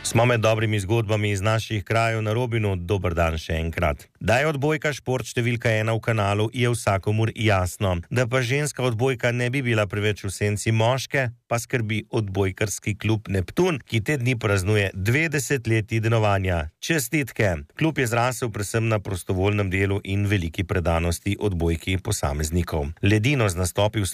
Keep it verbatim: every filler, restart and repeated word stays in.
Smo med dobrimi zgodbami iz naših krajev na Robinu. Dober dan še enkrat. Da je odbojka šport številka ena v kanalu, je vsakomur jasno. Da pa ženska odbojka ne bi bila preveč v senci moške, pa skrbi odbojkarski klub Neptun, ki te dni praznuje dve desetletji delovanja. Čestitke! Klub je zrasel predvsem na prostovoljnem delu in veliki predanosti odbojki posameznikov. Ledino z nastopi v